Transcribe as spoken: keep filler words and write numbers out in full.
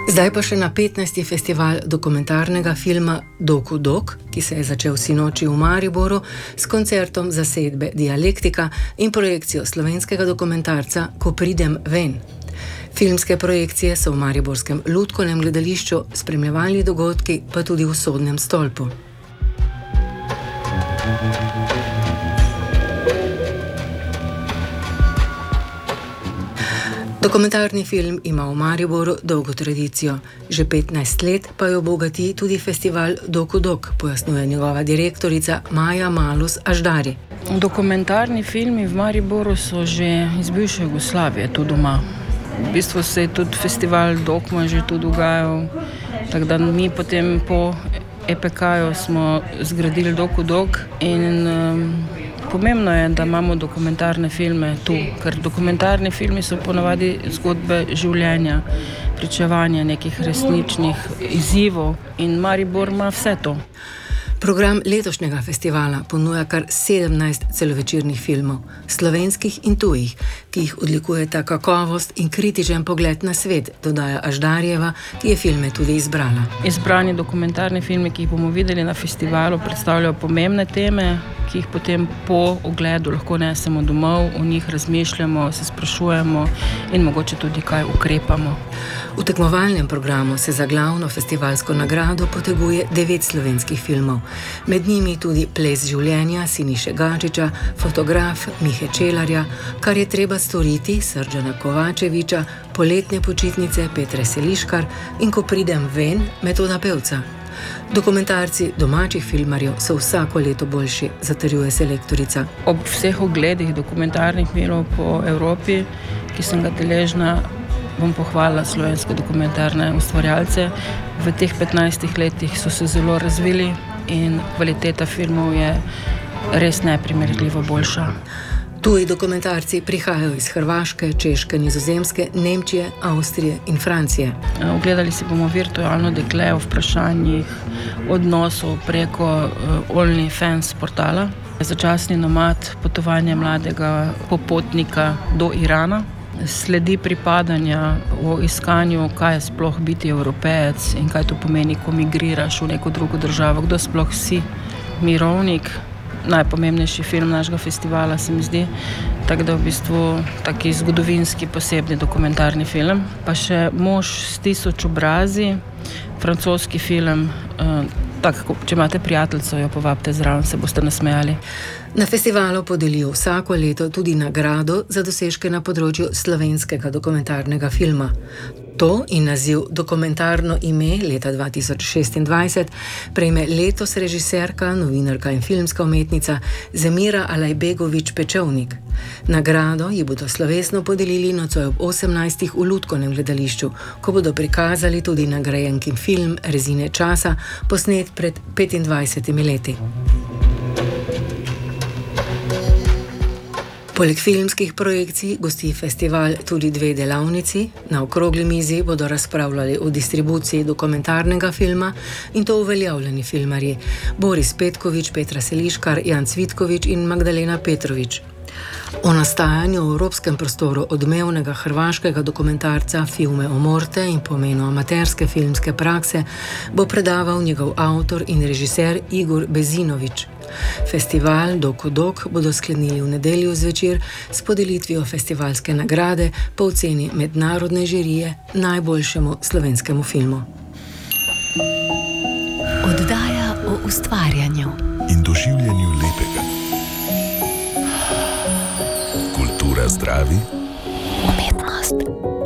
Zdaj pa še na petnajsti festival dokumentarnega filma Doku Dok, ki se je začel sinoči v Mariboru s koncertom zasedbe Dialektika in projekcijo slovenskega dokumentarca Ko pridem ven. Filmske projekcije so v mariborskem Lutkovnem gledališču, spremljevalni dogodki pa tudi v Sodnem stolpu. Dokumentarni film ima v Mariboru dolgo tradicijo. Že petnajst let pa jo bogati tudi festival Doku Dok, pojasnjuje njegova direktorica Maja Malus Aždari. Dokumentarni filmi v Mariboru so že iz bivše Jugoslavije, tu doma. V bistvu se je tudi festival Dokma že tu dogajal, tako da mi potem po E P K-ju smo zgradili Doku Dok in um, pomembno je, da imamo dokumentarne filme tu, ker dokumentarni filmi so ponavadi zgodbe življenja, pričevanja nekih resničnih izzivov in Maribor ima vse to. Program letošnjega festivala ponuja kar sedemnajst celovečernih filmov, slovenskih in tujih, ki jih odlikujeta kakovost in kritičen pogled na svet, dodaja Aždarjeva, ki je filme tudi izbrala. Izbrani dokumentarni filmi, ki jih bomo videli na festivalu, predstavljajo pomembne teme, ki jih potem po ogledu lahko nesemo domov, o njih razmišljamo, se sprašujemo in mogoče tudi kaj ukrepamo. V tekmovalnem programu se za glavno festivalsko nagrado poteguje devet slovenskih filmov. Med njimi tudi Ples življenja Siniše Gačiča, Fotograf Mihe Čelarja, Kar je treba storiti Srdžana Kovačeviča, Poletne počitnice Petre Seliškar in Ko pridem ven Metoda Pevca. Dokumentarci domačih filmarjev so vsako leto boljši, zatrjuje selektorica. Ob vseh ogledih dokumentarnih filmov po Evropi, ki sem ga deležna, bom pohvalila slovenske dokumentarne ustvarjalce. V teh petnajstih letih so se zelo razvili in kvaliteta filmov je res neprimerljivo boljša. Tuji dokumentarci prihajajo iz Hrvaške, Češke, Nizozemske, Nemčije, Avstrije in Francije. Ogledali si bomo virtualno dekle o vprašanjih odnosov preko OnlyFans portala. Začasni nomad, potovanje mladega popotnika do Irana. Sledi pripadanja o iskanju, kaj je sploh biti Evropejec in kaj to pomeni, ko migriraš v neko drugo državo, kdo sploh si. Mirovnik, najpomembnejši film našega festivala, se mi zdi, tako da v bistvu taki zgodovinski posebni dokumentarni film. Pa še Mož s tisoč obrazi, francoski film, tako, če imate prijateljico, jo povabite zraven, se boste nasmejali. Na festivalu podelijo vsako leto tudi nagrado za dosežke na področju slovenskega dokumentarnega filma. To in naziv dokumentarno ime leta dva tisoč šestindvajset prejme letos režiserka, novinarka in filmska umetnica Zemira Alajbegović Pečovnik. Nagrado ji bodo slovesno podelili nocoj ob osemnajstih v Lutkovnem gledališču, ko bodo prikazali tudi nagrajenkin film Rezine časa, posnet pred petindvajsetimi leti. Poleg filmskih projekcij gosti festival tudi dve delavnici. Na okrogli mizi bodo razpravljali o distribuciji dokumentarnega filma in to uveljavljeni filmarji Boris Petković, Petra Seliškar, Jan Cvitković in Magdalena Petrović. O nastajanju v evropskem prostoru odmevnega hrvaškega dokumentarca Fiume o morte in pomenu amaterske filmske prakse bo predaval njegov avtor in režiser Igor Bezinović. Festival Doku Dok bodo sklenili v nedeljo zvečer s podelitvijo festivalske nagrade po oceni mednarodne žirije najboljšemu slovenskemu filmu. Oddaja o ustvarjanju in doživljanju lepega. Kultura zdravi. Umetnost.